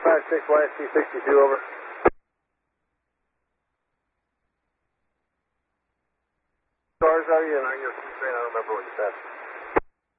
356 YST62, over. Cars are you, and are you train? I don't remember what you said.